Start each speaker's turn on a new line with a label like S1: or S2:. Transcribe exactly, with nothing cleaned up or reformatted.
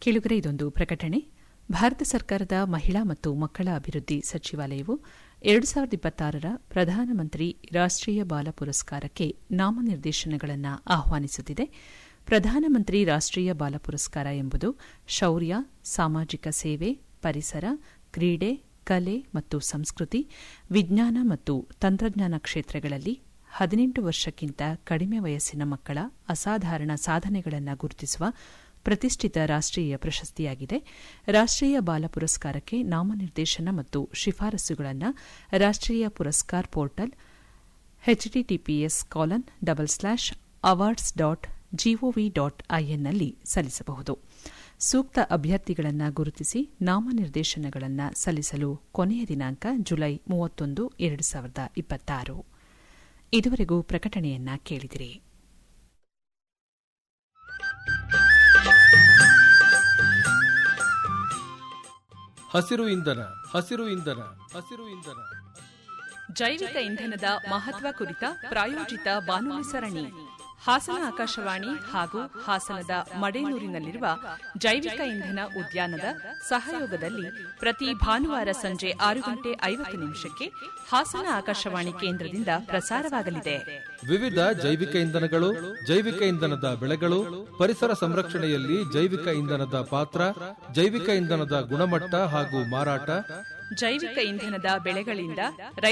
S1: ಕೇಳುಗರೆ, ಇದೊಂದು ಪ್ರಕಟಣೆ. ಭಾರತ ಸರ್ಕಾರದ ಮಹಿಳಾ ಮತ್ತು ಮಕ್ಕಳ ಅಭಿವೃದ್ಧಿ ಸಚಿವಾಲಯವು ಎರಡು ಸಾವಿರದ ಇಪ್ಪತ್ತಾರರ ಪ್ರಧಾನಮಂತ್ರಿ ರಾಷ್ಟೀಯ ಬಾಲ ಪುರಸ್ಕಾರಕ್ಕೆ ನಾಮನಿರ್ದೇಶನಗಳನ್ನು ಆಹ್ವಾನಿಸುತ್ತಿದೆ. ಪ್ರಧಾನಮಂತ್ರಿ ರಾಷ್ಟೀಯ ಬಾಲ ಪುರಸ್ಕಾರ ಎಂಬುದು ಶೌರ್ಯ, ಸಾಮಾಜಿಕ ಸೇವೆ, ಪರಿಸರ, ಕ್ರೀಡೆ, ಕಲೆ ಮತ್ತು ಸಂಸ್ಕೃತಿ, ವಿಜ್ಞಾನ ಮತ್ತು ತಂತ್ರಜ್ಞಾನ ಕ್ಷೇತ್ರಗಳಲ್ಲಿ ಹದಿನೆಂಟು ವರ್ಷಕ್ಕಿಂತ ಕಡಿಮೆ ವಯಸ್ಸಿನ ಮಕ್ಕಳ ಅಸಾಧಾರಣ ಸಾಧನೆಗಳನ್ನು ಗುರುತಿಸುವ ಪ್ರತಿಷ್ಠಿತ ರಾಷ್ಟೀಯ ಪ್ರಶಸ್ತಿಯಾಗಿದೆ. ರಾಷ್ಟೀಯ ಬಾಲ ಪುರಸ್ಕಾರಕ್ಕೆ ನಾಮನಿರ್ದೇಶನ ಮತ್ತು ಶಿಫಾರಸುಗಳನ್ನು ರಾಷ್ಟೀಯ Puraskar portal HTTPS colon double slash awards dot gov dot ಐಎನ್ನಲ್ಲಿ ಸಲ್ಲಿಸಬಹುದು. ಸೂಕ್ತ ಅಭ್ಯರ್ಥಿಗಳನ್ನು ಗುರುತಿಸಿ ನಾಮನಿರ್ದೇಶನಗಳನ್ನು ಸಲ್ಲಿಸಲು ಕೊನೆಯ ದಿನಾಂಕ ಜುಲೈ ಮೂವತ್ತೊಂದು ಎರಡು ಸಾವಿರದ ಇಪ್ಪತ್ತಾರು. ಇದುವರೆಗೂ ಪ್ರಕಟಣೆಯನ್ನ ಕೇಳಿದಿರಿ.
S2: ಹಸಿರು ಇಂಧನ, ಹಸಿರು ಇಂಧನ, ಹಸಿರು ಇಂಧನ.
S1: ಜೈವಿಕ ಇಂಧನದ ಮಹತ್ವ ಕುರಿತ ಪ್ರಾಯೋಜಿತ ಬಾನುಲಿ ಸರಣಿ ಹಾಸನ ಆಕಾಶವಾಣಿ ಹಾಗೂ ಹಾಸನದ ಮಡೇನೂರಿನಲ್ಲಿರುವ ಜೈವಿಕ ಇಂಧನ ಉದ್ಯಾನದ ಸಹಯೋಗದಲ್ಲಿ ಪ್ರತಿ ಭಾನುವಾರ ಸಂಜೆ ಆರು ಗಂಟೆ ಐವತ್ತು ನಿಮಿಷಕ್ಕೆ ಹಾಸನ ಆಕಾಶವಾಣಿ ಕೇಂದ್ರದಿಂದ ಪ್ರಸಾರವಾಗಲಿದೆ.
S2: ವಿವಿಧ ಜೈವಿಕ ಇಂಧನಗಳು, ಜೈವಿಕ ಇಂಧನದ ಬೆಳೆಗಳು, ಪರಿಸರ ಸಂರಕ್ಷಣೆಯಲ್ಲಿ ಜೈವಿಕ ಇಂಧನದ ಪಾತ್ರ, ಜೈವಿಕ ಇಂಧನದ ಗುಣಮಟ್ಟ ಹಾಗೂ ಮಾರಾಟ,
S1: ಜೈವಿಕ ಇಂಧನದ ಬೆಳೆಗಳಿಂದ